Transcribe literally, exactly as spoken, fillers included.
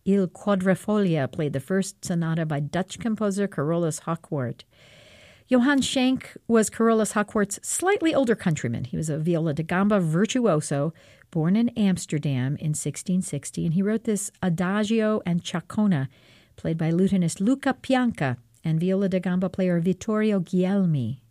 Il Quadrifoglio played the first sonata by Dutch composer Carolus Hocquart. Johann Schenk was Carolus Hocquart's slightly older countryman. He was a viola da gamba virtuoso, born in Amsterdam in sixteen sixty, and he wrote this Adagio and Ciacona, played by lutenist Luca Pianca and viola da gamba player Vittorio Guglielmi.